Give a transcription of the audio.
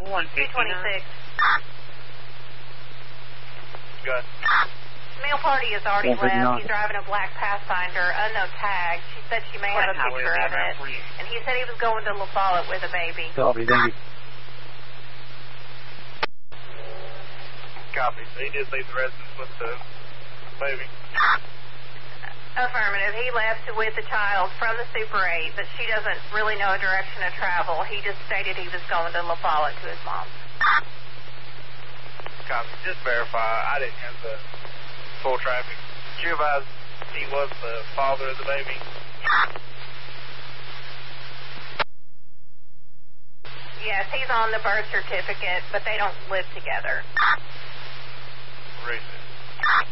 226. Good. Male party has already left. He's driving a black Pathfinder, unknown tag. She said she may have a picture of it. And he said he was going to La Follette with a baby. Copy, thank you. Copy. So he did leave the residence with the baby. Affirmative. He left with the child from the Super 8, but she doesn't really know a direction of travel. He just stated he was going to La Follette to his mom. Copy. Just verify. I didn't have the full traffic. Did you advise he was the father of the baby? Yes, he's on the birth certificate, but they don't live together. Racist.